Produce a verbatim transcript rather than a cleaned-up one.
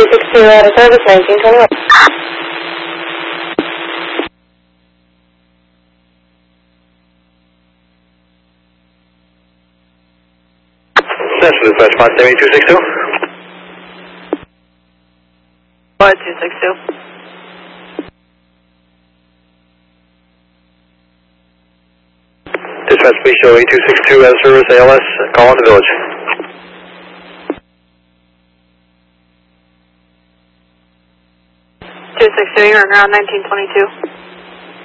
two six two out of service, nineteen twenty-one. That's Dispatch Miami two six two. What, two six two? Dispatch B show eight two six two out of service, A L S, call on the village. two six two, you're on ground nineteen twenty-two.